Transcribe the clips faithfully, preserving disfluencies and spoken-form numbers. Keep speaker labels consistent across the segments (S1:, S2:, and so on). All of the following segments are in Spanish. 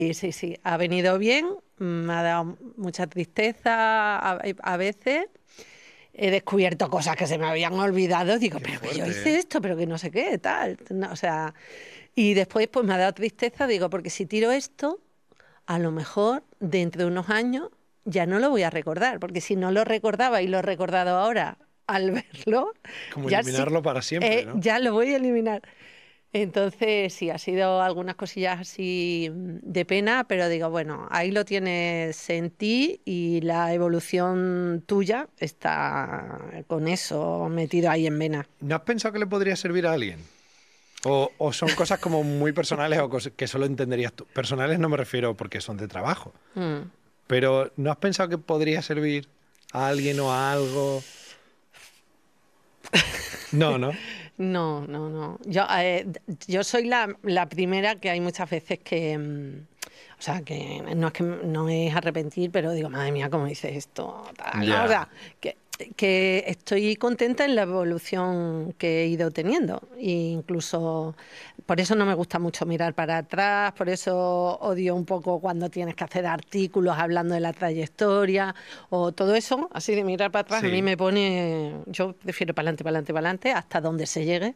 S1: Sí, sí, sí, ha venido bien, me ha dado mucha tristeza a, a veces. He descubierto cosas que se me habían olvidado. Digo,
S2: Qué
S1: pero que yo
S2: fuerte,
S1: hice
S2: ¿eh?
S1: esto, pero que no sé qué, tal. No, o sea, y después pues me ha dado tristeza, digo, porque si tiro esto, a lo mejor dentro de unos años ya no lo voy a recordar, porque si no lo recordaba y lo he recordado ahora al verlo,
S2: Como
S1: ya sí,
S2: eliminarlo para siempre,
S1: eh,
S2: ¿no?
S1: ya lo voy a eliminar. Entonces, sí, ha sido algunas cosillas así mm, de pena, pero digo, bueno, ahí lo tienes en ti y la evolución tuya está con eso metido ahí en vena.
S2: ¿No has pensado que le podría servir a alguien? O, o son cosas como muy personales o cosas que solo entenderías tú. Personales no me refiero porque son de trabajo.
S1: Mm.
S2: Pero ¿no has pensado que podría servir a alguien o a algo? No, ¿no?
S1: No, no, no. Yo, eh, d- yo soy la, la primera que hay muchas veces que, mm, o sea, que no es que m- no es arrepentir, pero digo, madre mía, ¿cómo hice esto? Tal, ¿no? O
S2: Ya.
S1: sea, que, que estoy contenta en la evolución que he ido teniendo. E incluso por eso no me gusta mucho mirar para atrás, por eso odio un poco cuando tienes que hacer artículos hablando de la trayectoria o todo eso, así de mirar para atrás, a mí
S2: Sí.
S1: me pone, yo prefiero para adelante, para adelante, para adelante, hasta donde se llegue.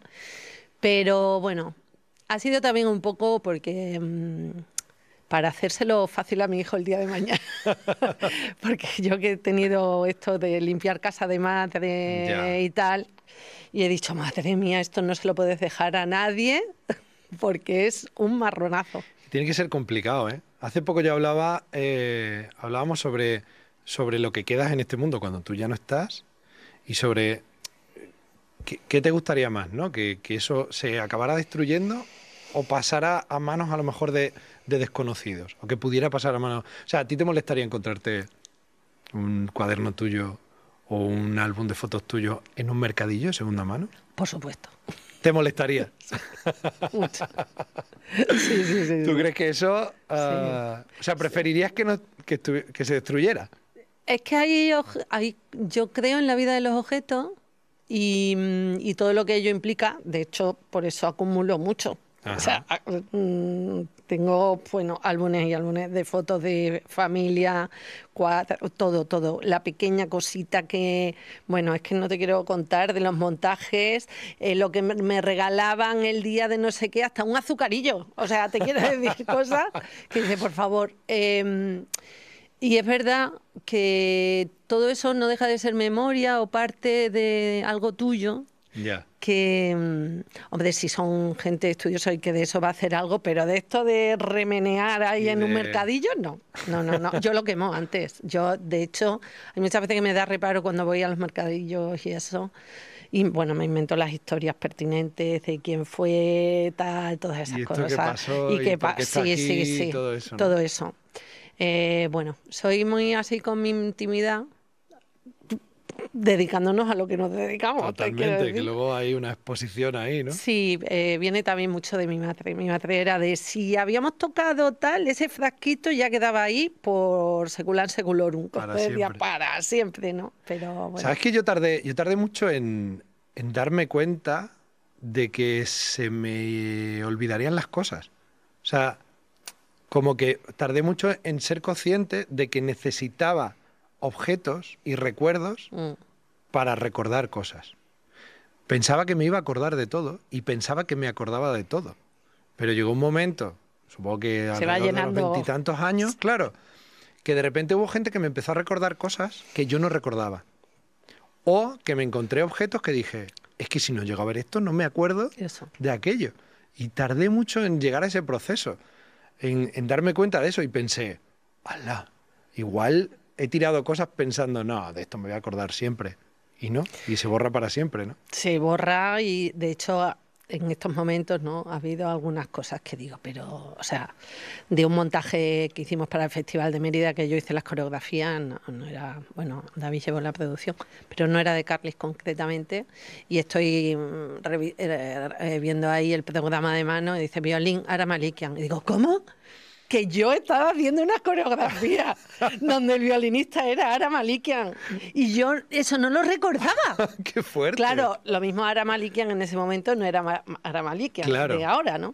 S1: Pero bueno, ha sido también un poco porque mm, para hacérselo fácil a mi hijo el día de mañana, porque yo que he tenido esto de limpiar casa de madre
S2: Ya.
S1: y tal, y he dicho, madre mía, esto no se lo puedes dejar a nadie porque es un marronazo.
S2: Tiene que ser complicado, ¿eh? Hace poco yo hablaba, eh, hablábamos sobre, sobre lo que quedas en este mundo cuando tú ya no estás y sobre qué, qué te gustaría más, ¿no? Que, que eso se acabara destruyendo o pasara a manos a lo mejor de, de desconocidos, o que pudiera pasar a manos... O sea, ¿a ti te molestaría encontrarte un cuaderno tuyo o un álbum de fotos tuyo en un mercadillo de segunda mano?
S1: Por supuesto.
S2: ¿Te molestaría?
S1: Mucho. Sí, sí, sí,
S2: ¿Tú
S1: sí.
S2: crees que eso...
S1: Sí,
S2: ah, o sea,
S1: sí.
S2: preferirías que, no, que, estu- que se destruyera?
S1: Es que hay, oj- hay, yo creo en la vida de los objetos y, mm, y todo lo que ello implica. De hecho, por eso acumulo mucho. O sea,
S2: Ajá.
S1: a- mm, tengo, bueno, álbumes y álbumes de fotos de familia, cuadros, todo, todo. La pequeña cosita que, bueno, es que no te quiero contar de los montajes, eh, lo que me me regalaban el día de no sé qué, hasta un azucarillo. O sea, te quiero decir cosas que dice, por favor. em, y es verdad que todo eso no deja de ser memoria o parte de algo tuyo
S2: Ya.
S1: que, mm, hombre, si son gente estudiosa y que de eso va a hacer algo, pero de esto de remenear ahí
S2: Y
S1: en un
S2: de...
S1: mercadillo, no. No, no, no. Yo lo quemo antes. Yo, de hecho, hay muchas veces que me da reparo cuando voy a los mercadillos y eso. Y bueno, me invento las historias pertinentes de quién fue, tal, todas esas
S2: Y esto que
S1: cosas.
S2: pasó
S1: Y
S2: y
S1: que,
S2: por
S1: pa-
S2: qué está
S1: sí, sí,
S2: aquí y
S1: sí,
S2: todo eso, ¿no?
S1: todo eso. Eh, bueno, soy muy así con mi intimidad, dedicándonos a lo que nos dedicamos, te quiero
S2: Totalmente, que
S1: decir.
S2: luego hay una exposición ahí, ¿no?
S1: Sí, eh, viene también mucho de mi madre. Mi madre era de si habíamos tocado tal, ese frasquito ya quedaba ahí por secular seculorum, como
S2: Para
S1: decía,
S2: siempre.
S1: para siempre, ¿no? Pero bueno,
S2: ¿Sabes que yo tardé, yo tardé mucho en, en darme cuenta de que se me olvidarían las cosas? O sea, como que tardé mucho en ser consciente de que necesitaba objetos y recuerdos
S1: mm,
S2: para recordar cosas. Pensaba que me iba a acordar de todo y pensaba que me acordaba de todo. Pero llegó un momento, supongo que
S1: se va
S2: alrededor de los
S1: llenando.
S2: veintitantos años, claro, que de repente hubo gente que me empezó a recordar cosas que yo no recordaba. O que me encontré objetos que dije, es que si no llego a ver esto, no me acuerdo
S1: Eso.
S2: de aquello. Y tardé mucho en llegar a ese proceso, en, en darme cuenta de eso y pensé, ¡hala! Igual he tirado cosas pensando, no, de esto me voy a acordar siempre. Y no, y se borra para siempre, ¿no?
S1: Se borra y de hecho a- en estos momentos no ha habido algunas cosas que digo, pero o sea, de un montaje que hicimos para el Festival de Mérida que yo hice las coreografías, no, no era, bueno, David llevó la producción, pero no era de Carlis concretamente y estoy mm, revi- eh, eh, viendo ahí el programa de mano y dice violín Ara Malikian y digo, ¿cómo? Que yo estaba haciendo una coreografía donde el violinista era Ara Malikian y yo eso no lo recordaba.
S2: ¡Qué fuerte!
S1: Claro, lo mismo Ara Malikian en ese momento no era Ma- Ara Malikian de
S2: Claro.
S1: ahora, ¿no?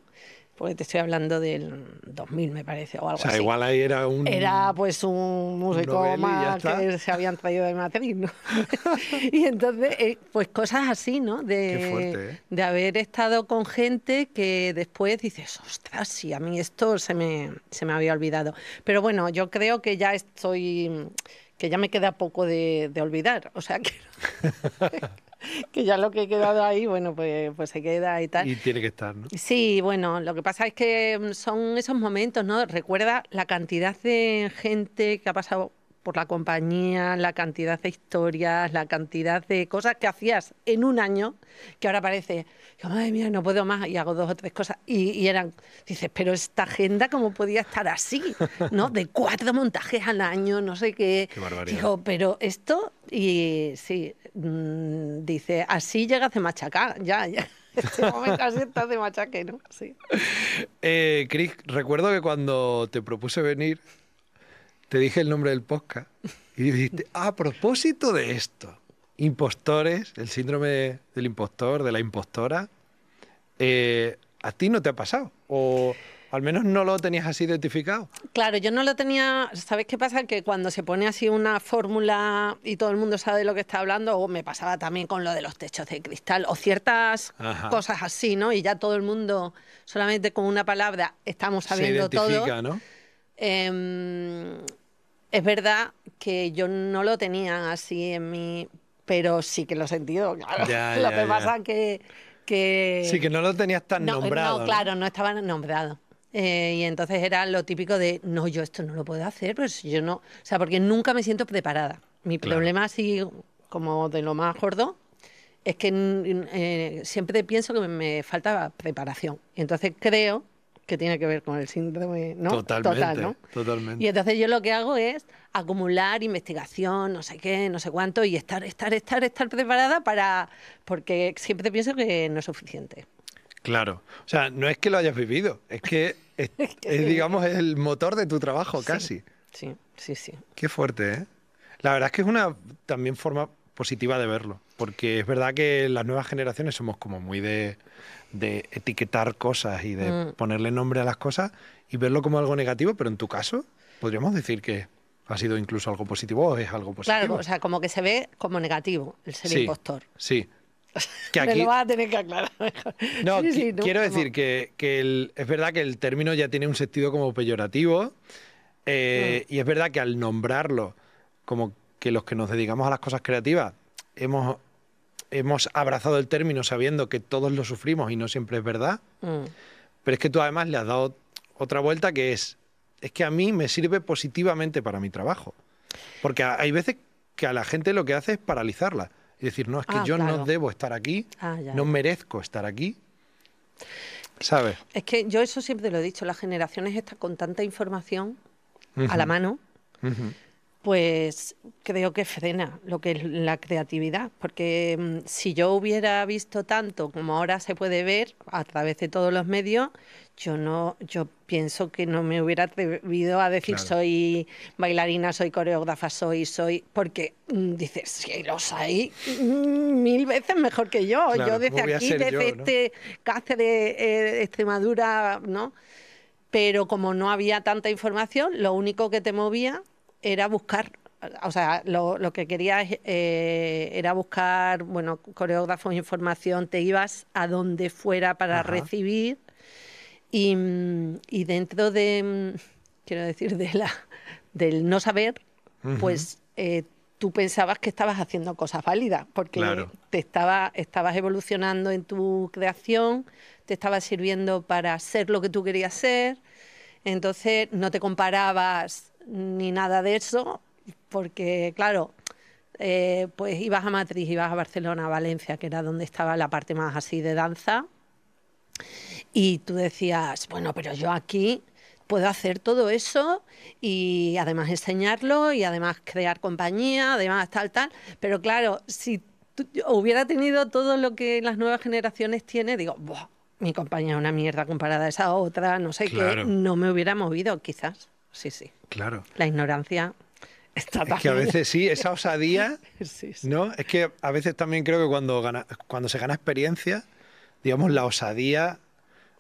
S1: porque te estoy hablando del dos mil, me parece, o algo
S2: O sea,
S1: así.
S2: igual ahí era un...
S1: Era pues un músico
S2: novel y ya
S1: más
S2: está.
S1: que se habían traído de Madrid, ¿no? Y entonces, eh, pues cosas así, ¿no?
S2: Qué
S1: De,
S2: fuerte, ¿eh?
S1: de haber estado con gente que después dices, ostras, sí, a mí esto se me, se me había olvidado. Pero bueno, yo creo que ya estoy, que ya me queda poco de, de olvidar, o sea que, que ya lo que he quedado ahí, bueno, pues, pues se queda y tal.
S2: Y tiene que estar, ¿no?
S1: Sí, bueno, lo que pasa es que mm, son esos momentos, ¿no? Recuerda la cantidad de gente que ha pasado por la compañía, la cantidad de historias, la cantidad de cosas que hacías en un año, que ahora parece, madre mía, no puedo más, y hago dos o tres cosas. Y, y eran, dices, pero esta agenda, ¿cómo podía estar así? ¿No? De cuatro montajes al año, no sé qué.
S2: Qué barbaridad.
S1: Digo, pero esto, y sí, mm, dice, así llegas de machacar, ya, ya. Este momento así estás de machaque, ¿no? Sí.
S2: Eh, Cris, recuerdo que cuando te propuse venir, te dije el nombre del podcast y dijiste, "Ah, a propósito de esto, impostores, el síndrome del impostor, de la impostora, eh, ¿a ti no te ha pasado? O al menos no lo tenías así identificado.
S1: Claro, yo no lo tenía. ¿Sabes qué pasa? Que cuando se pone así una fórmula y todo el mundo sabe de lo que está hablando, o me pasaba también con lo de los techos de cristal, o ciertas
S2: Ajá.
S1: cosas así, ¿no? Y ya todo el mundo, solamente con una palabra, estamos
S2: Se
S1: sabiendo
S2: identifica,
S1: todo.
S2: ¿no?
S1: Em, es verdad que yo no lo tenía así en mí, pero sí que lo he sentido, claro.
S2: Ya,
S1: Lo
S2: ya,
S1: que
S2: ya.
S1: pasa que, que
S2: Sí, que no lo tenías tan
S1: no,
S2: nombrado,
S1: no,
S2: ¿no?
S1: claro, no estaba nombrado. Eh, y entonces era lo típico de, no, yo esto no lo puedo hacer, pues yo no, o sea, porque nunca me siento preparada. Mi
S2: Claro.
S1: problema así, como de lo más gordo, es que mm, eh, siempre pienso que me, me falta preparación. Y entonces creo que tiene que ver con el síndrome, ¿no?
S2: Totalmente,
S1: Total, ¿no?
S2: totalmente.
S1: Y entonces yo lo que hago es acumular investigación, no sé qué, no sé cuánto, y estar, estar, estar, estar preparada para, porque siempre pienso que no es suficiente.
S2: Claro. O sea, no es que lo hayas vivido, es que es,
S1: Que
S2: es,
S1: sí.
S2: digamos, es el motor de tu trabajo,
S1: Sí,
S2: casi.
S1: sí, sí, sí.
S2: Qué fuerte, ¿eh? La verdad es que es una también forma positiva de verlo, porque es verdad que las nuevas generaciones somos como muy de, de etiquetar cosas y de
S1: Mm.
S2: ponerle nombre a las cosas y verlo como algo negativo, pero en tu caso, podríamos decir que ha sido incluso algo positivo o es algo positivo.
S1: Claro, o sea, como que se ve como negativo el ser
S2: Sí,
S1: impostor.
S2: sí. Que
S1: Me
S2: aquí,
S1: lo vas a tener que aclarar mejor.
S2: no,
S1: Sí,
S2: qui-
S1: sí, ¿no?
S2: quiero
S1: Como-
S2: decir que, que el- es verdad que el término ya tiene un sentido como peyorativo eh,
S1: Mm.
S2: y es verdad que al nombrarlo como que los que nos dedicamos a las cosas creativas hemos, hemos abrazado el término sabiendo que todos lo sufrimos y no siempre es verdad,
S1: Mm.
S2: pero es que tú además le has dado otra vuelta que es, es que a mí me sirve positivamente para mi trabajo. Porque a- hay veces que a la gente lo que hace es paralizarla. Y decir, no, es que
S1: Ah,
S2: yo
S1: claro.
S2: no debo estar aquí,
S1: Ah, ya,
S2: no
S1: ya.
S2: merezco estar aquí. ¿Sabes?
S1: Es que yo eso siempre lo he dicho, las generaciones estas con tanta información a la
S2: Ujú,
S1: mano,
S2: ujú.
S1: pues creo que frena lo que es la creatividad, porque mm, si yo hubiera visto tanto como ahora se puede ver a través de todos los medios, yo no, yo pienso que no me hubiera atrevido a decir
S2: Claro.
S1: soy bailarina, soy coreógrafa, soy, soy, porque mm, dices, si los hay mm, mil veces mejor que yo,
S2: Claro,
S1: yo
S2: ¿cómo
S1: desde
S2: voy a
S1: aquí,
S2: ser
S1: desde
S2: yo, no?
S1: este Cáceres, eh, Extremadura, ¿no? Pero como no había tanta información, lo único que te movía era buscar, o sea, lo, lo que querías eh, era buscar, bueno, coreógrafos, información, te ibas a donde fuera para
S2: Ajá.
S1: recibir y, mm, y dentro de, mm, quiero decir, de la, del no saber,
S2: Ujú.
S1: pues eh, tú pensabas que estabas haciendo cosas válidas, porque
S2: Claro.
S1: te estaba, estabas evolucionando en tu creación, te estaba sirviendo para ser lo que tú querías ser, entonces no te comparabas ni nada de eso, porque claro, eh, pues ibas a Madrid, ibas a Barcelona, a Valencia, que era donde estaba la parte más así de danza, y tú decías, bueno, pero yo aquí puedo hacer todo eso y además enseñarlo y además crear compañía, además tal, tal. Pero claro, si tú- yo hubiera tenido todo lo que las nuevas generaciones tienen, digo, "Buah, mi compañía es una mierda comparada a esa otra, no sé qué",
S2: Claro.
S1: no me hubiera movido, quizás. Sí, sí.
S2: Claro.
S1: La ignorancia está
S2: Es que a
S1: también.
S2: veces sí, esa osadía,
S1: Sí, sí.
S2: ¿no? Es que a veces también creo que cuando, gana, cuando se gana experiencia, digamos, la osadía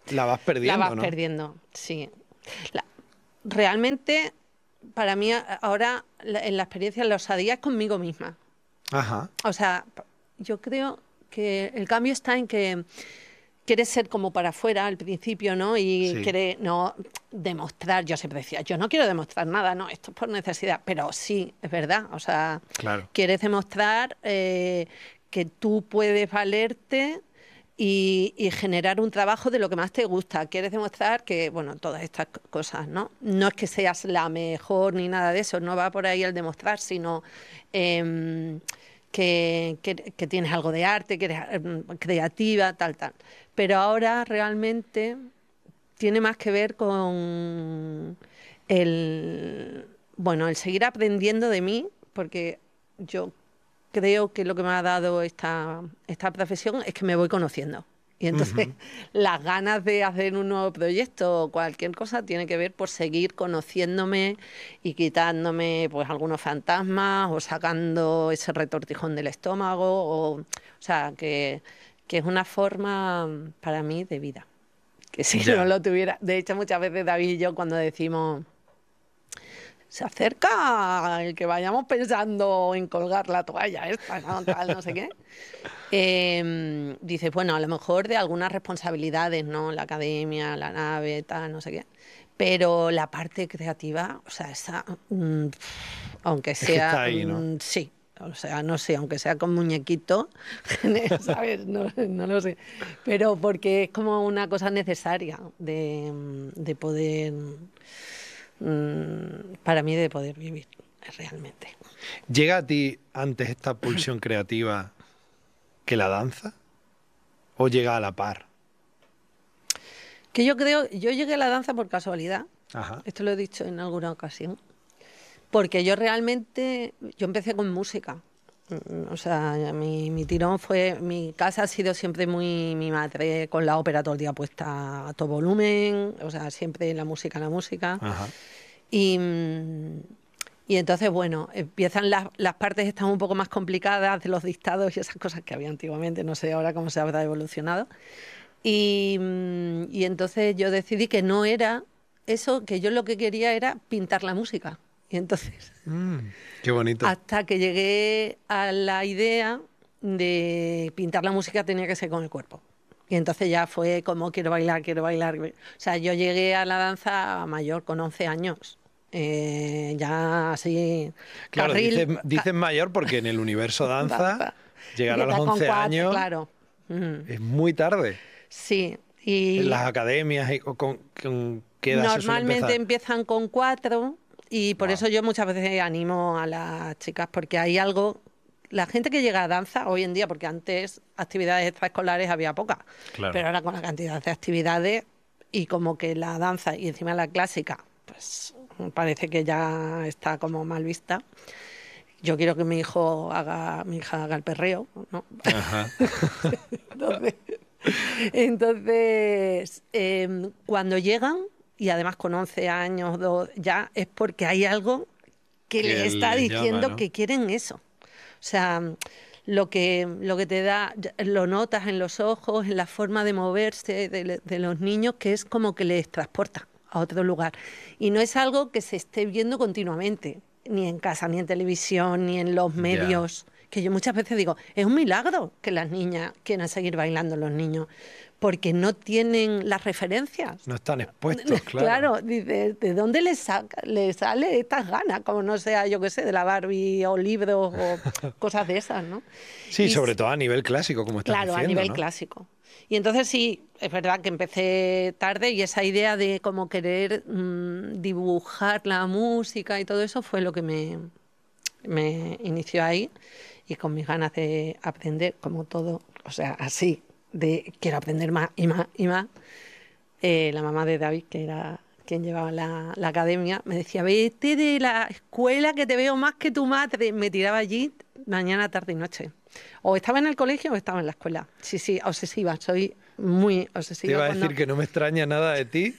S2: la vas perdiendo,
S1: La vas
S2: ¿no?
S1: perdiendo, sí. La- realmente, para mí a- ahora la- en la experiencia, la osadía es conmigo misma.
S2: Ajá,
S1: O sea, p- yo creo que el cambio está en que quieres ser como para afuera al principio, ¿no? Y
S2: sí,
S1: quieres no demostrar. Yo siempre decía, yo no quiero demostrar nada, no, esto es por necesidad. Pero sí, es verdad. O sea,
S2: claro.
S1: quieres demostrar eh, que tú puedes valerte y, y generar un trabajo de lo que más te gusta. Quieres demostrar que, bueno, todas estas c- cosas, ¿no? No es que seas la mejor ni nada de eso, no va por ahí el demostrar, sino em, que, que- que tienes algo de arte, que eres em, creativa, tal, tal. Pero ahora realmente tiene más que ver con el, bueno, el seguir aprendiendo de mí, porque yo creo que lo que me ha dado esta, esta profesión es que me voy conociendo. Y entonces
S2: Ujú.
S1: las ganas de hacer un nuevo proyecto o cualquier cosa tiene que ver por seguir conociéndome y quitándome pues algunos fantasmas o sacando ese retortijón del estómago. O, o sea, que, que es una forma para mí de vida. Que si no
S2: Ya.
S1: lo tuviera. De hecho, muchas veces David y yo cuando decimos se acerca el que vayamos pensando en colgar la toalla esta, ¿no? Tal, no sé qué. Eh, dices, bueno, a lo mejor de algunas responsabilidades, ¿no? La academia, la nave, tal, no sé qué. Pero la parte creativa, o sea, esa, mm, aunque
S2: Es que
S1: sea,
S2: está ahí, ¿no?
S1: mm, sí, o sea, no sé, aunque sea con muñequito, ¿sabes? No, no lo sé. Pero porque es como una cosa necesaria de, mm, de poder, mm, para mí, de poder vivir realmente.
S2: ¿Llega a ti antes esta pulsión creativa que la danza? ¿O llega a la par?
S1: Que yo creo, yo llegué a la danza por casualidad,
S2: Ajá.
S1: esto lo he dicho en alguna ocasión, porque yo realmente, yo empecé con música. Mm, O sea, mi, mi tirón fue, mi casa ha sido siempre muy, mi madre con la ópera todo el día puesta a todo volumen, o sea, siempre la música, la música.
S2: Ajá.
S1: Y, mm, y entonces, bueno, empiezan las, las partes están un poco más complicadas de los dictados y esas cosas que había antiguamente, no sé ahora cómo se habrá evolucionado. Y, mm, y entonces yo decidí que no era eso, que yo lo que quería era pintar la música. Y entonces,
S2: Mm, qué bonito.
S1: hasta que llegué a la idea de pintar la música tenía que ser con el cuerpo. Y entonces ya fue como quiero bailar, quiero bailar. O sea, yo llegué a la danza mayor, con once años. Eh, ya así,
S2: Claro, dices,
S1: carril, ca-
S2: dices mayor porque en el universo danza,
S1: danza.
S2: llegar a los
S1: Empieza con
S2: once
S1: cuatro,
S2: años
S1: claro. Mm,
S2: es muy tarde.
S1: sí,
S2: En
S1: y
S2: las academias, y con, con- ¿con qué edad se suele
S1: normalmente
S2: empezar?
S1: empiezan con cuatro y por
S2: Wow,
S1: eso yo muchas veces animo a las chicas porque hay algo, la gente que llega a danza hoy en día, porque antes actividades extraescolares había pocas,
S2: claro.
S1: pero ahora con la cantidad de actividades y como que la danza y encima la clásica, pues parece que ya está como mal vista. Yo quiero que mi hijo haga, mi hija haga el perreo, ¿no?
S2: Ajá.
S1: Entonces, entonces, em, cuando llegan, y además con once años, do- ya es porque hay algo que les
S2: Que
S1: está
S2: les llama,
S1: diciendo
S2: ¿no?
S1: que quieren eso. O sea, lo que, lo que te da, ya- lo notas en los ojos, en la forma de moverse de, le- de los niños, que es como que les transporta a otro lugar. Y no es algo que se esté viendo continuamente, ni en casa, ni en televisión, ni en los
S2: Ya.
S1: medios. Que yo muchas veces digo, es un milagro que las niñas quieran seguir bailando los niños, porque no tienen las referencias.
S2: No están expuestos, claro.
S1: Claro, dice, ¿de dónde le saca, le sale estas ganas? Como no sea, yo qué sé, de la Barbie o libros o cosas de esas, ¿no?
S2: Sí,
S1: Y
S2: sobre
S1: s-
S2: todo a nivel clásico, como estás
S1: claro, a
S2: diciendo,
S1: nivel
S2: ¿no?
S1: clásico. Y entonces sí, es verdad que empecé tarde y esa idea de como querer mm, dibujar la música y todo eso fue lo que me, me inició ahí y con mis ganas de aprender, como todo, o sea, así, de quiero aprender más y más y más. Eh, la mamá de David, que era quien llevaba la, la academia, me decía, vete de la escuela que te veo más que tu madre. Me tiraba allí mañana, tarde y noche. O estaba en el colegio o estaba en la escuela. Sí, sí, obsesiva, soy muy obsesiva.
S2: Te iba a
S1: cuando...
S2: decir que no me extraña nada de ti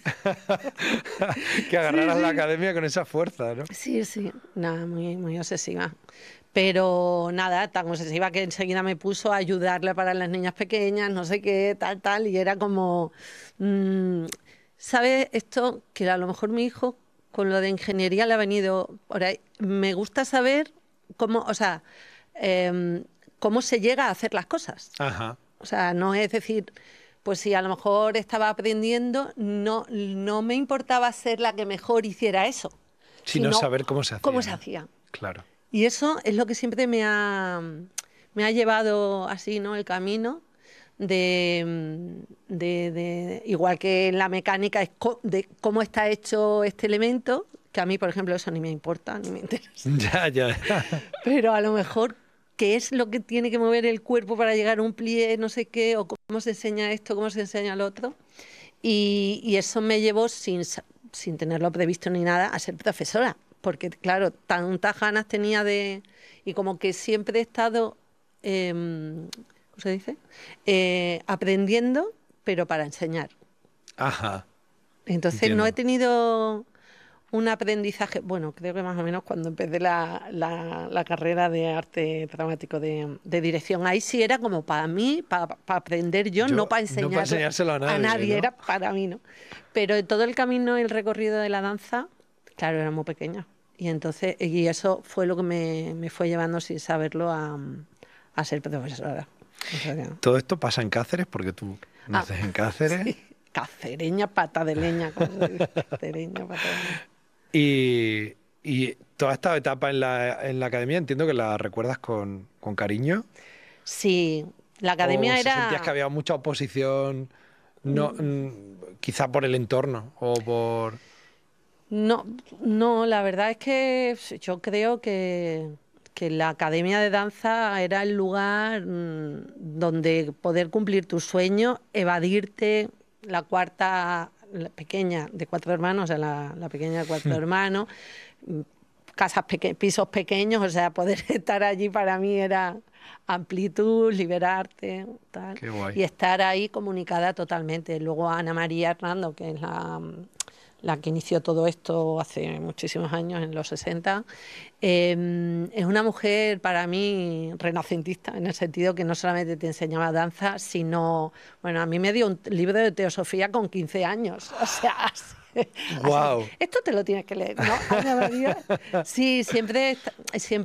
S2: que agarraras
S1: sí, sí.
S2: la academia con esa fuerza, ¿no?
S1: Sí, sí, nada, muy, muy obsesiva. Pero nada, tan obsesiva que enseguida me puso a ayudarle para las niñas pequeñas, no sé qué, tal, tal, y era como, mm, ¿sabes? Esto que a lo mejor mi hijo con lo de ingeniería le ha venido por ahí. Me gusta saber cómo, o sea, em, cómo se llega a hacer las cosas.
S2: Ajá.
S1: O sea, no es decir, pues si a lo mejor estaba aprendiendo, no, no me importaba ser la que mejor hiciera eso,
S2: Sino
S1: sino
S2: saber cómo se
S1: cómo
S2: hacía,
S1: se
S2: ¿no?
S1: hacía.
S2: Claro.
S1: Y eso es lo que siempre me ha, me ha llevado así, ¿no? El camino de, de, de- igual que en la mecánica, es co- de cómo está hecho este elemento, que a mí, por ejemplo, eso ni me importa, ni me interesa.
S2: Ya, ya.
S1: Pero a lo mejor qué es lo que tiene que mover el cuerpo para llegar a un plié, no sé qué, o cómo se enseña esto, cómo se enseña lo otro. Y, y eso me llevó, sin, sa- sin tenerlo previsto ni nada, a ser profesora. Porque, claro, tantas ganas tenía de... Y como que siempre he estado, em, ¿cómo se dice? Eh, aprendiendo, pero para enseñar.
S2: Ajá.
S1: Entonces no he
S2: Entiendo.
S1: tenido un aprendizaje, bueno, creo que más o menos cuando empecé la, la- la carrera de arte dramático de, de dirección, ahí sí era como para mí, para, aprender yo, no
S2: Yo,
S1: para
S2: no para
S1: enseñar
S2: enseñárselo a
S1: a
S2: nadie,
S1: nadie,
S2: ¿no?
S1: era para mí, ¿no? Pero en todo el camino, el recorrido de la danza, claro, era muy pequeña. Y entonces, y eso fue lo que me, me fue llevando sin saberlo a, a ser profesora. O sea que-
S2: Todo esto pasa en Cáceres porque tú
S1: ah,
S2: naces en Cáceres
S1: sí, cacereña, pata de leña, como se dice, cacereña, pata de leña.
S2: y, y toda esta etapa en la, en la academia entiendo que la recuerdas con, con cariño.
S1: Sí, la
S2: ¿O
S1: academia
S2: se sentías que
S1: era...
S2: había mucha oposición, no,
S1: mm,
S2: mm, quizá por el entorno o por...
S1: No, no, la verdad es que yo creo que, que la academia de danza era el lugar mm, donde poder cumplir tu sueño, evadirte la cuarta, la pequeña de cuatro hermanos, o sea, la, la pequeña de cuatro hermanos, mm, casas peque- pisos pequeños, o sea, poder estar allí para mí era amplitud, liberarte, tal,
S2: Qué guay.
S1: y estar ahí comunicada totalmente. Luego Ana María Hernando, que es la, la que inició todo esto hace muchísimos años, en los sesenta, eh, es una mujer para mí renacentista, en el sentido que no solamente te enseñaba danza, sino, bueno, a mí me dio un libro de teosofía con quince años, o sea, así, así que,
S2: Wow.
S1: esto te lo tienes que leer, ¿no? Ana María, sí, siempre, est-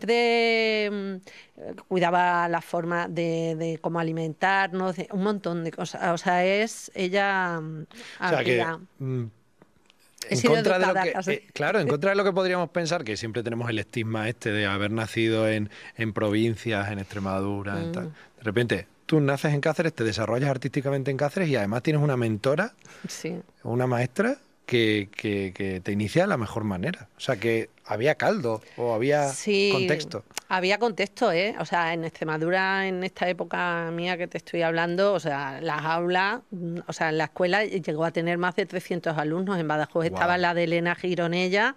S1: siempre mm, eh, cuidaba la forma de, de cómo alimentarnos, de un montón de cosas, o sea, es, ella mm,
S2: O sea que
S1: había...
S2: mm,
S1: He
S2: en
S1: sido
S2: contra de lo
S1: educada
S2: que,
S1: casi.
S2: eh, claro, en contra de lo que podríamos pensar, que siempre tenemos el estigma este de haber nacido en, en provincias, en Extremadura, en tal.
S1: Mm,
S2: De repente, tú naces en Cáceres, te desarrollas artísticamente en Cáceres y además tienes una mentora,
S1: sí.
S2: una maestra que, que, que te inicia de la mejor manera. O sea que había caldo o había
S1: Sí,
S2: contexto.
S1: había contexto, ¿eh? O sea, en Extremadura, en esta época mía que te estoy hablando, o sea, las aulas, mm, o sea, la escuela llegó a tener más de trescientos alumnos. En Badajoz estaba
S2: Wow.
S1: la de Elena Gironella,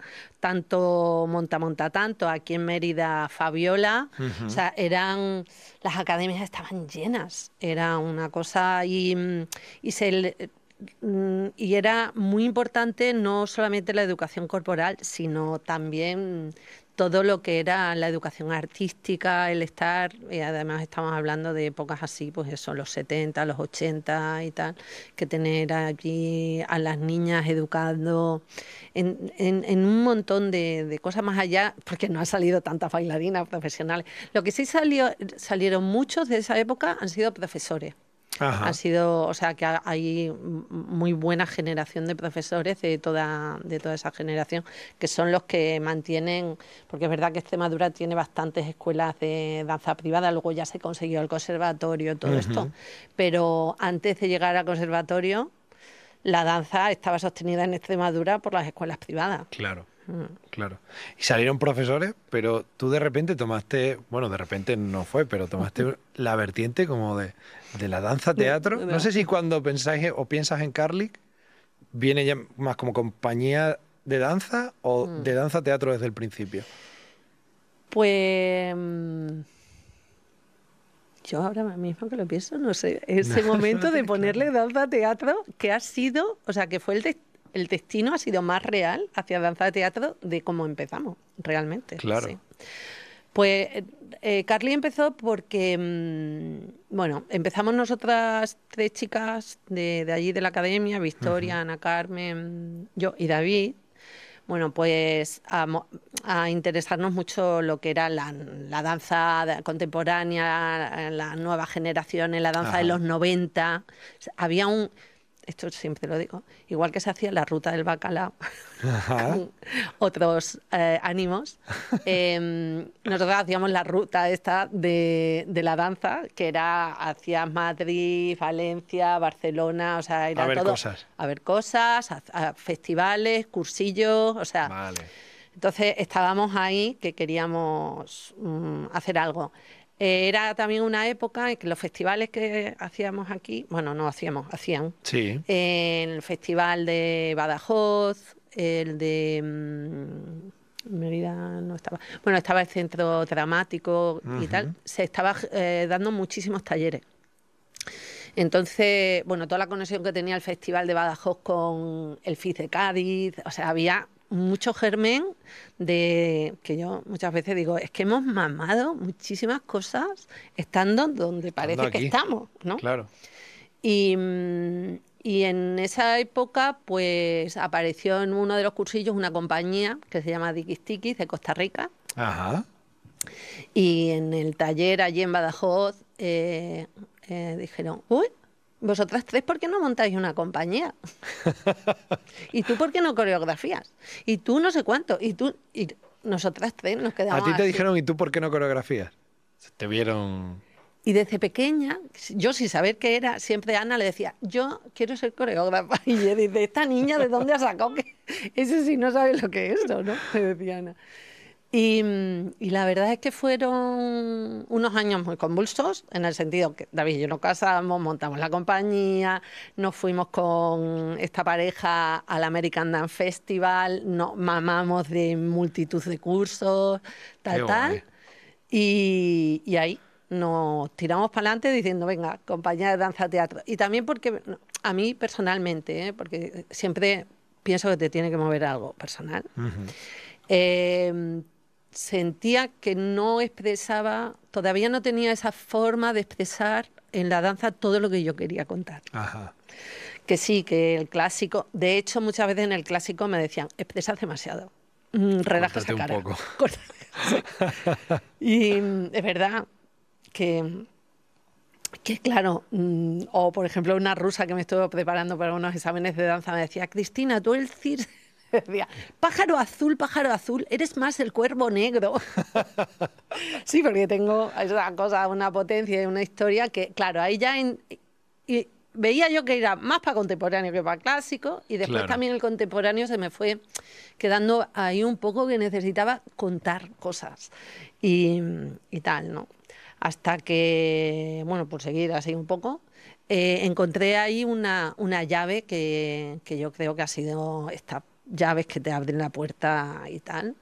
S1: tanto Monta Monta tanto, aquí en Mérida Fabiola. O sea, eran, las academias estaban llenas. Era una cosa y, mm, y se... le- mm, y era muy importante no solamente la educación corporal, sino también todo lo que era la educación artística, el estar, y además estamos hablando de épocas así, pues eso, los setenta, los ochenta y tal, que tener allí a las niñas educando en, en- en un montón de, de cosas más allá, porque no han salido tantas bailarinas profesionales. Lo que sí salió, salieron muchos de esa época han sido profesores. Han
S2: Ajá.
S1: sido, o sea, que ha- hay m- muy buena generación de profesores de toda, de toda esa generación, que son los que mantienen, porque es verdad que Extremadura tiene bastantes escuelas de danza privada, luego ya se consiguió el conservatorio, todo esto,
S2: Ujú.
S1: pero antes de llegar al conservatorio, la danza estaba sostenida en Extremadura por las escuelas privadas.
S2: Claro, claro. Y salieron profesores, pero tú de repente tomaste, bueno, de repente no fue, pero tomaste la vertiente como de, de la danza
S1: De-
S2: teatro.
S1: de
S2: No sé si
S1: danza.
S2: cuando pensáis o piensas en Carlic, viene ya más como compañía de danza o de danza teatro desde el principio.
S1: Pues... mm, yo ahora mismo que lo pienso, no sé, ese momento de ponerle danza a teatro, que ha sido, o sea, que fue el, de, el destino ha sido más real hacia danza a teatro de cómo empezamos, realmente.
S2: Claro.
S1: Sí. Pues eh, Carly empezó porque, mmm, bueno, empezamos nosotras tres chicas de, de allí de la academia, Victoria, uh-huh. Ana Carmen, yo y David. Bueno, pues a, a interesarnos mucho lo que era la, la danza contemporánea, la nueva generación, en la danza Ajá. de los noventa. Había un, esto siempre lo digo, igual que se hacía la ruta del bacalao, con otros eh, ánimos, eh, nosotros hacíamos la ruta esta de, de la danza, que era hacia Madrid, Valencia, Barcelona, o sea, era
S2: a ver
S1: todo,
S2: cosas.
S1: A ver cosas, a, a festivales, cursillos, o sea...
S2: Vale.
S1: Entonces estábamos ahí que queríamos um, hacer algo. Era también una época en que los festivales que hacíamos aquí, bueno, no hacíamos, hacían.
S2: Sí.
S1: Eh, el Festival de Badajoz, el de mmm, Mérida no estaba. Bueno, estaba el Centro Dramático uh-huh. y tal. Se estaba eh, dando muchísimos talleres. Entonces, bueno, toda la conexión que tenía el Festival de Badajoz con el F I C de Cádiz, o sea, había mucho germen de que yo muchas veces digo, es que hemos mamado muchísimas cosas estando donde parece
S2: aquí,
S1: que estamos, ¿no?
S2: Claro.
S1: Y, y en esa época, pues apareció en uno de los cursillos una compañía que se llama Dikis Tikis de Costa Rica.
S2: Ajá.
S1: Y en el taller allí en Badajoz eh, eh, dijeron, uy, vosotras tres, ¿por qué no montáis una compañía? ¿Y tú por qué no coreografías? Y tú no sé cuánto. Y tú, y nosotras tres nos quedamos
S2: A ti te
S1: así.
S2: dijeron, ¿y tú por qué no coreografías? Te vieron...
S1: Y desde pequeña, yo sin saber qué era, siempre a Ana le decía, yo quiero ser coreógrafa. Y ella dice, ¿esta niña de dónde ha sacado que ese sí no sabe lo que es eso, ¿no? Me decía Ana. Y, y la verdad es que fueron unos años muy convulsos, en el sentido que David y yo nos casamos, montamos la compañía, nos fuimos con esta pareja al American Dance Festival, nos mamamos de multitud de cursos, tal, tal. Y, y ahí nos tiramos para adelante diciendo, venga, compañía de danza teatro. Y también porque a mí personalmente, ¿eh? Porque siempre pienso que te tiene que mover algo personal. Uh-huh. eh, sentía que no expresaba, todavía no tenía esa forma de expresar en la danza todo lo que yo quería contar.
S2: Ajá.
S1: Que sí, que el clásico, de hecho muchas veces en el clásico me decían, expresas demasiado, mm, relaja esa cara.
S2: Un poco.
S1: Sí. Y es verdad que, que claro, mm, o por ejemplo una rusa que me estuvo preparando para unos exámenes de danza me decía, Cristina, tú el circo, decía, pájaro azul, pájaro azul, eres más el cuervo negro. Sí, porque tengo esa cosa, una potencia y una historia que, claro, ahí ya en, y veía yo que era más para contemporáneo que para clásico, y después claro. También el contemporáneo se me fue quedando ahí un poco que necesitaba contar cosas y, y tal, ¿no? Hasta que, bueno, por seguir así un poco, eh, encontré ahí una, una llave que, que yo creo que ha sido esta llaves que te abren la puerta y tal,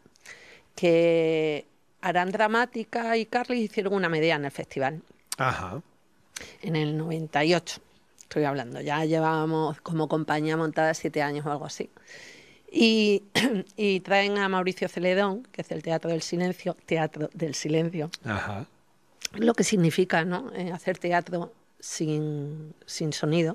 S1: que Harán Dramática y Carly hicieron una media en el festival.
S2: Ajá.
S1: En el noventa y ocho, estoy hablando, ya llevábamos como compañía montada siete años o algo así. Y, y traen a Mauricio Celedón, que es el Teatro del Silencio, Teatro del Silencio.
S2: Ajá.
S1: Lo que significa, ¿no? Eh, hacer teatro sin, sin sonido.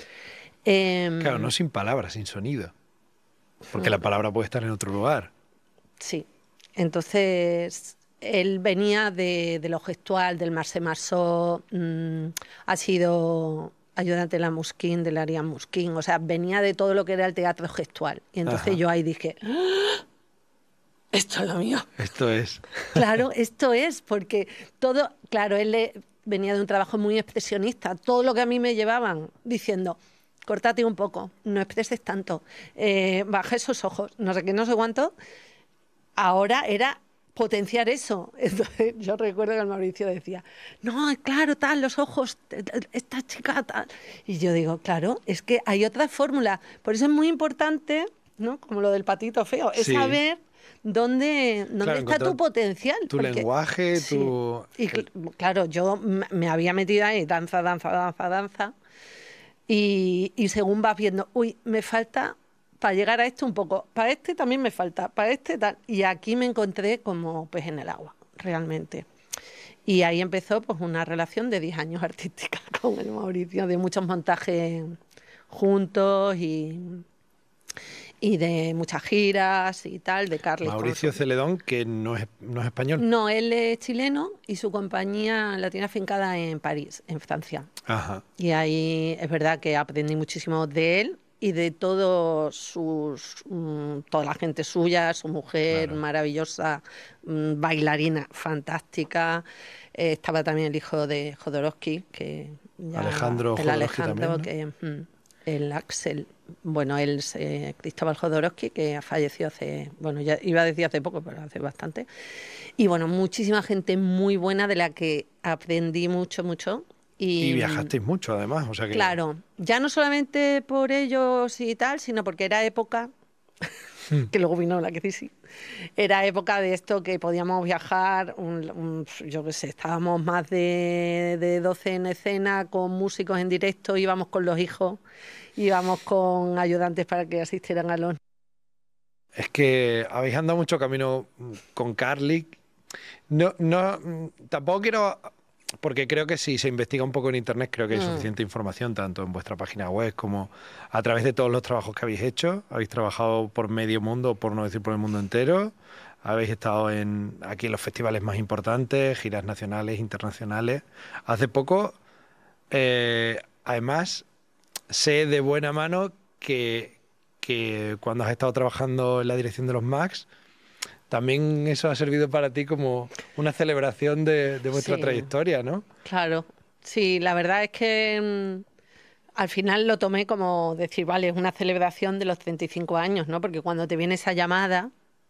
S1: Eh,
S2: claro, no sin palabras, sin sonido. Porque la palabra puede estar en otro lugar.
S1: Sí. Entonces, él venía de, de lo gestual, del Marcé Marceau, mmm, ha sido ayudante de la Musquin, de la Ariane Musquin, o sea, venía de todo lo que era el teatro gestual. Y entonces Ajá. Yo ahí dije, ¡ah! Esto es lo mío.
S2: Esto es.
S1: Claro, esto es, porque todo, claro, él le, venía de un trabajo muy expresionista, todo lo que a mí me llevaban diciendo, córtate un poco, no expreses tanto, eh, baja esos ojos, no sé qué, no sé cuánto. Ahora era potenciar eso. Entonces yo recuerdo que el Mauricio decía, no, claro, tal, los ojos, esta chica, tal. Y yo digo, claro, es que hay otra fórmula. Por eso es muy importante, ¿no? Como lo del patito feo, es sí. saber dónde, dónde
S2: Claro,
S1: está tu
S2: encontrar
S1: potencial.
S2: Tu
S1: Porque-
S2: lenguaje,
S1: sí.
S2: tu...
S1: Y cl- claro, yo m- me había metido ahí, danza, danza, danza, danza, y, y según vas viendo, uy, me falta para llegar a esto un poco, para este también me falta, para este tal, y aquí me encontré como pez en el agua, realmente. Y ahí empezó pues una relación de diez años artística con el Mauricio, de muchos montajes juntos y, y de muchas giras y tal, de Carles con
S2: Mauricio
S1: su...
S2: Celedón, que no es, no es español.
S1: No, él es chileno y su compañía la tiene afincada en París, en Francia.
S2: Ajá.
S1: Y ahí es verdad que aprendí muchísimo de él y de todos sus, mm, toda la gente suya, su mujer
S2: Claro.
S1: maravillosa, mm, bailarina fantástica. Eh, estaba también el hijo de Jodorowsky, que ya,
S2: Alejandro
S1: el
S2: Jodorowsky
S1: Alejandro,
S2: también,
S1: que mm, el Axel, bueno, él, eh, Cristóbal Jodorowsky, que falleció hace, bueno, ya iba a decir hace poco, pero hace bastante. Y bueno, muchísima gente muy buena de la que aprendí mucho, mucho.
S2: Y
S1: Y mm,
S2: viajasteis mucho, además. O sea que...
S1: claro, ya no solamente por ellos y tal, sino porque era época,
S2: Hmm.
S1: que luego vino la crisis, era época de esto que podíamos viajar, un- un- yo qué sé, estábamos más de, de doce en escena con músicos en directo, íbamos con los hijos, íbamos con ayudantes para que asistieran a los...
S2: Es que habéis andado mucho camino mm, con Carly. No, no, mm, tampoco quiero, porque creo que si se investiga un poco en internet, creo que hay
S1: Mm,
S2: suficiente información, tanto en vuestra página web como a través de todos los trabajos que habéis hecho. Habéis trabajado por medio mundo, por no decir por el mundo entero. Habéis estado en, aquí en los festivales más importantes, giras nacionales, internacionales. Hace poco, eh, además, sé de buena mano que, que cuando has estado trabajando en la dirección de los Max, también eso ha servido para ti como una celebración de, de vuestra
S1: sí,
S2: trayectoria, ¿no?
S1: claro. Sí, la verdad es que mm, al final lo tomé como decir, vale, es una celebración de los treinta y cinco años, ¿no? Porque cuando te viene esa llamada,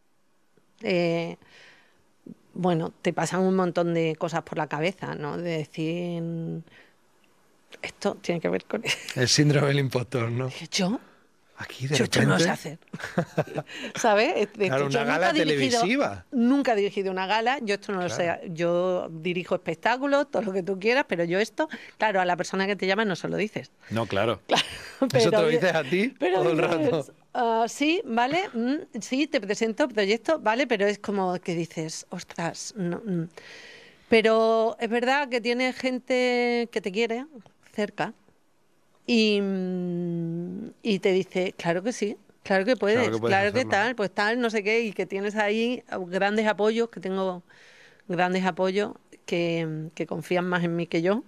S1: eh, bueno, te pasan un montón de cosas por la cabeza, ¿no? De decir, esto tiene que ver con...
S2: El síndrome del impostor, ¿no?
S1: Dije, ¿yo?
S2: Aquí de
S1: Yo esto no lo sé
S2: repente,
S1: hacer. ¿Sabes? Es de
S2: claro,
S1: esto, yo
S2: una
S1: nunca
S2: gala
S1: he dirigido,
S2: televisiva.
S1: nunca he dirigido una gala, yo esto no lo
S2: Claro.
S1: sé. Yo dirijo espectáculos, todo lo que tú quieras, pero yo esto, claro, a la persona que te llama no se lo dices.
S2: No, claro.
S1: Claro,
S2: Eso te
S1: pero,
S2: lo dices a ti
S1: pero
S2: todo el
S1: dices,
S2: rato.
S1: ah, sí, vale, mm, sí, te presento proyecto, vale, pero es como que dices, ostras, no, mm. Pero es verdad que tiene gente que te quiere cerca y, mm, y te dice, claro que sí, claro que
S2: Claro que
S1: puedes,
S2: puedes
S1: claro que
S2: hacerlo, ¿no?
S1: tal, pues tal, no sé qué, y que tienes ahí grandes apoyos, que tengo grandes apoyos que, que confían más en mí que yo.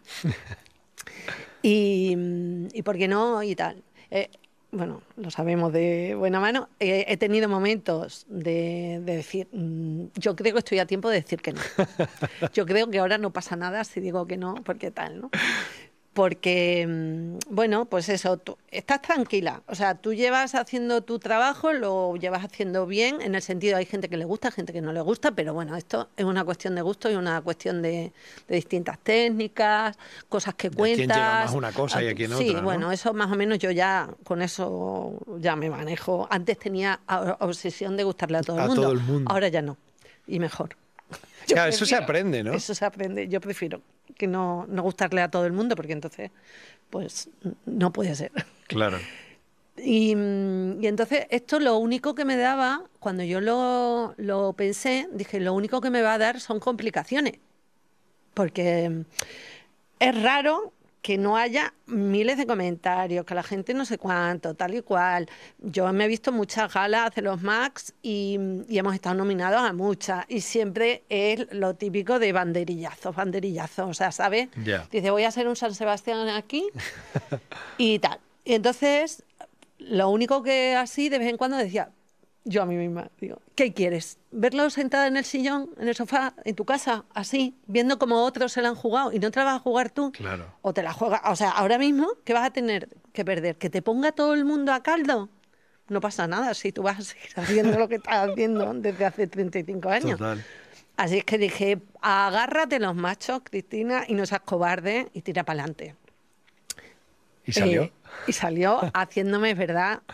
S1: Y, mm, y por qué no, y tal. Eh, bueno, lo sabemos de buena mano. Eh, he tenido momentos de, de decir, mm, yo creo que estoy a tiempo de decir que no. Yo creo que ahora no pasa nada si digo que no, porque tal, ¿no? Porque, mm, bueno, pues eso, tú estás tranquila. O sea, tú llevas haciendo tu trabajo, lo llevas haciendo bien, en el sentido hay gente que le gusta, gente que no le gusta, pero bueno, esto es una cuestión de gusto y una cuestión de, de distintas técnicas, cosas que
S2: De a quién llega más
S1: cuentas.
S2: una cosa y a
S1: Ah,
S2: quién
S1: sí,
S2: otra, ¿no?
S1: bueno, eso más o menos yo ya con eso ya me manejo. Antes tenía a- obsesión de gustarle a todo el
S2: A
S1: mundo,
S2: todo el mundo.
S1: ahora ya no, y mejor. Yo
S2: Claro, eso se
S1: prefiero-
S2: aprende, ¿no?
S1: Eso se aprende. Yo prefiero que no, no gustarle a todo el mundo, porque entonces, pues, n- no puede ser.
S2: Claro.
S1: Y, mm, y entonces, esto lo único que me daba, cuando yo lo, lo pensé, dije, lo único que me va a dar son complicaciones. Porque mm, es raro que no haya miles de comentarios, que la gente no sé cuánto, tal y cual. Yo me he visto muchas galas de los Max y, y hemos estado nominados a muchas. Y siempre es lo típico de banderillazos, banderillazos. O sea, ¿sabes?
S2: Ya.
S1: Dice, voy a hacer un San Sebastián aquí y tal. Y entonces, lo único que así de vez en cuando decía, yo a mí misma, digo, ¿qué quieres? ¿Verlo sentada en el sillón, en el sofá, en tu casa, así, viendo como otros se la han jugado y no te la vas a jugar tú?
S2: Claro.
S1: O te la juegas, o sea, ahora mismo, ¿qué vas a tener que perder? ¿Que te ponga todo el mundo a caldo? No pasa nada si tú vas a seguir haciendo lo que estás haciendo desde hace treinta y cinco años.
S2: Total.
S1: Así es que dije, agárrate los machos, Cristina, y no seas cobarde y tira para adelante.
S2: ¿Y salió?
S1: Eh, y salió haciéndome, es verdad,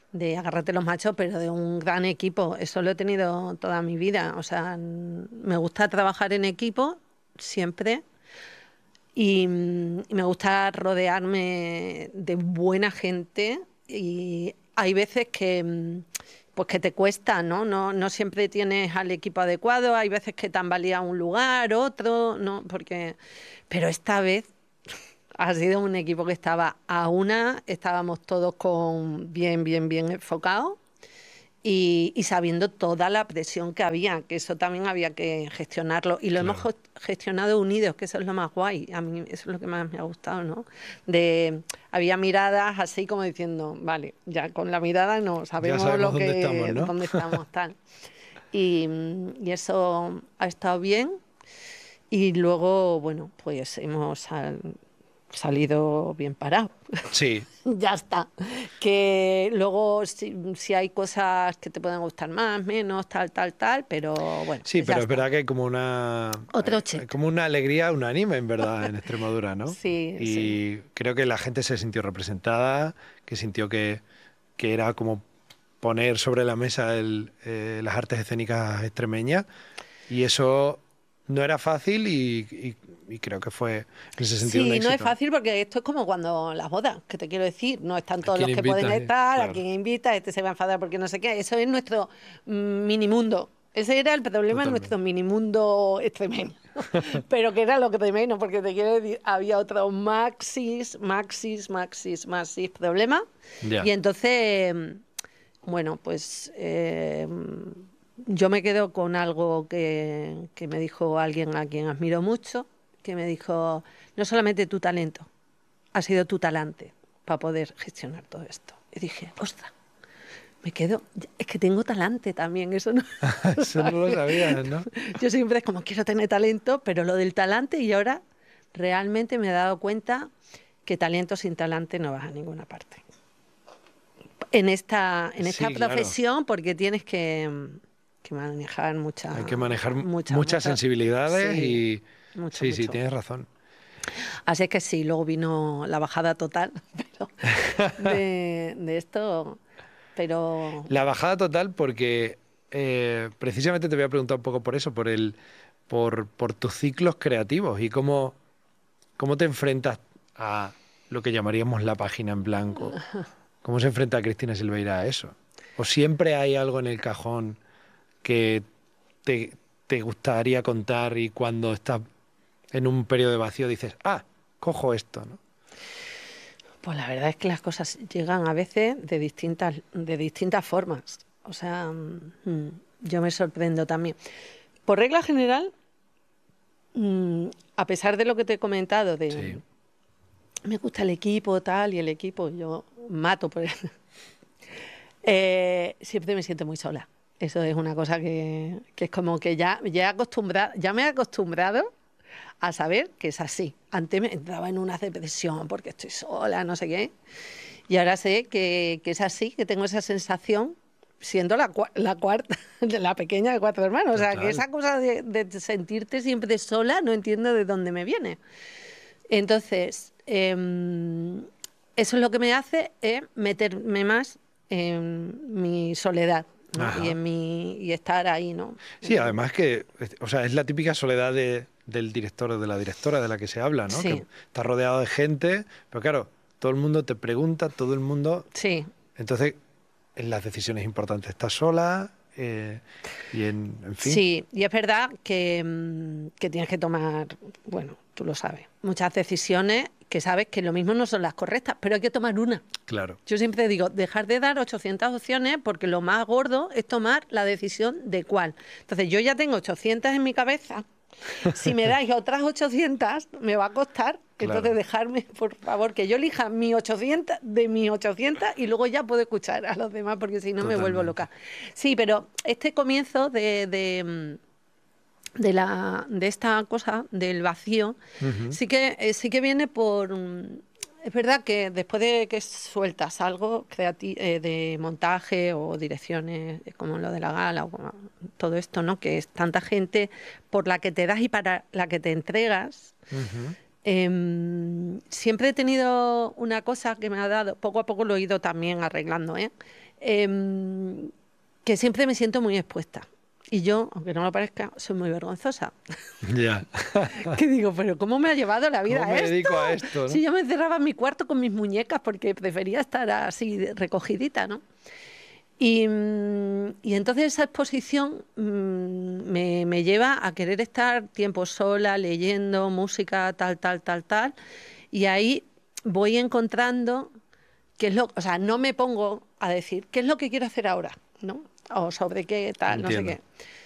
S1: de agárrate los machos, pero de un gran equipo. Eso lo he tenido toda mi vida. O sea, me gusta trabajar en equipo siempre y, y me gusta rodearme de buena gente y hay veces que, pues que te cuesta, ¿no? No, no siempre tienes al equipo adecuado, hay veces que tambalea un lugar, otro, ¿no? Porque, pero esta vez ha sido un equipo que estaba a una, estábamos todos con bien, bien, bien enfocados y, y sabiendo toda la presión que había, que eso también había que gestionarlo. Y lo hemos
S2: Claro.
S1: gestionado unidos, que eso es lo más guay. A mí eso es lo que más me ha gustado, ¿no? De, había miradas así como diciendo, vale, ya con la mirada no,
S2: Ya
S1: sabemos
S2: sabemos
S1: lo
S2: dónde estamos,
S1: que,
S2: ¿no?
S1: dónde estamos, tal. Y, y eso ha estado bien. Y luego, bueno, pues hemos sal- salido bien parados.
S2: Sí,
S1: Ya está. Que luego si, si hay cosas que te pueden gustar más, menos, tal, tal, tal, pero bueno,
S2: sí,
S1: pues ya
S2: pero es
S1: está.
S2: verdad que hay como una,
S1: Otro
S2: hay- hay
S1: check.
S2: como una alegría unánime, en verdad, en Extremadura, ¿no?
S1: Sí, sí.
S2: Y creo que la gente se sintió representada, que sintió que, que era como poner sobre la mesa el, eh, las artes escénicas extremeñas, y eso no era fácil y, y- y creo que fue en ese sentido un
S1: Sí, no es
S2: éxito.
S1: fácil porque esto es como cuando las bodas, que te quiero decir, no están
S2: ¿A
S1: todos
S2: quién
S1: los que pueden
S2: invitas? Eh?
S1: estar, a
S2: Claro,
S1: quien invita, este se va a enfadar porque no sé qué. Eso es nuestro mm, minimundo. Ese era el problema en nuestro
S2: totalmente.
S1: minimundo extremeño. Pero que era lo que de menos, porque te quiero decir, había otro maxis, maxis, maxis, maxis problema. Y
S2: Ya,
S1: entonces, bueno, pues eh, yo me quedo con algo que, que me dijo alguien a quien admiro mucho, que me dijo, no solamente tu talento, ha sido tu talante para poder gestionar todo esto. Y dije, ostras, me quedo, es que tengo talante también, eso no lo
S2: eso no lo
S1: sabía.
S2: sabías, ¿no?
S1: Yo siempre es como quiero tener talento, pero lo del talante y ahora realmente me he dado cuenta que talento sin talante no vas a ninguna parte. En esta, en esta
S2: Sí, claro.
S1: profesión porque tienes que, que manejar mucha,
S2: Hay que manejar m-
S1: mucha,
S2: muchas
S1: mucha,
S2: sensibilidades
S1: sí,
S2: y
S1: mucho,
S2: sí, sí,
S1: mucho.
S2: tienes razón.
S1: Así es que sí, luego vino la bajada total pero de, de esto, pero
S2: La bajada total porque eh, precisamente te voy a preguntar un poco por eso, por el, por, por tus ciclos creativos y cómo, cómo te enfrentas a lo que llamaríamos la página en blanco. ¿Cómo se enfrenta Cristina Silveira a eso? ¿O siempre hay algo en el cajón que te, te gustaría contar y cuando estás en un periodo de vacío dices, ah, cojo esto, ¿no?
S1: pues la verdad es que las cosas llegan a veces de distintas, de distintas formas. O sea, mm, yo me sorprendo también. Por regla general, mm, a pesar de lo que te he comentado, de
S2: Sí,
S1: mm, me gusta el equipo, tal, y el equipo, yo mato por él, eh, siempre me siento muy sola. Eso es una cosa que, que es como que ya, ya, acostumbrado, ya me he acostumbrado a saber que es así. Antes me entraba en una depresión porque estoy sola, no sé qué. Y ahora sé que, que es así, que tengo esa sensación siendo la, cua- la cuarta, de la pequeña de cuatro hermanos. O sea, que
S2: total.
S1: esa cosa de, de sentirte siempre sola no entiendo de dónde me viene. Entonces, em, eso es lo que me hace es meterme más en mi soledad, ¿no? Y
S2: Ajá.
S1: en mi y estar ahí, ¿no?
S2: Sí,
S1: En-
S2: además que, o sea, es la típica soledad de- del director o de la directora de la que se habla, ¿no? Que
S1: sí,
S2: está rodeado de gente, pero claro, todo el mundo te pregunta, todo el mundo.
S1: sí.
S2: Entonces, en las decisiones importantes estás sola eh, y en, en fin,
S1: Sí, y es verdad que, mm, que tienes que tomar, bueno, tú lo sabes, muchas decisiones que sabes que lo mismo no son las correctas, pero hay que tomar una.
S2: claro,
S1: Yo siempre digo, dejar de dar ochocientas opciones porque lo más gordo es tomar la decisión de cuál. Entonces, yo ya tengo ochocientas en mi cabeza. Si me dais otras ochocientas, me va a costar. Entonces,
S2: claro,
S1: dejarme, por favor, que yo elija mi ochocientas de mis ochocientas y luego ya puedo escuchar a los demás porque si no me vuelvo
S2: totalmente.
S1: loca. Sí, pero este comienzo de, de, mm, de la, de esta cosa, del vacío,
S2: Ujú.
S1: sí que, eh, sí que viene por... mm, Es verdad que después de que sueltas algo creati- eh, de montaje o direcciones, eh, como lo de la gala o como todo esto, ¿no? Que es tanta gente por la que te das y para la que te entregas.
S2: Ujú.
S1: Em, siempre he tenido una cosa que me ha dado, poco a poco lo he ido también arreglando, ¿eh? em, que siempre me siento muy expuesta. Y yo, aunque no lo parezca, soy muy vergonzosa.
S2: Ya.
S1: Que digo, pero ¿cómo me ha llevado la vida
S2: ¿Cómo
S1: a
S2: me
S1: esto?
S2: dedico a esto, no?
S1: Si yo me encerraba en mi cuarto con mis muñecas porque prefería estar así de- recogidita, ¿no? Y, mm, y entonces esa exposición mm, me, me lleva a querer estar tiempo sola, leyendo música, tal, tal, tal, tal. Y ahí voy encontrando qué es lo, o sea, no me pongo a decir qué es lo que quiero hacer ahora, ¿no? O sobre qué tal, no sé
S2: Entiendo.
S1: qué.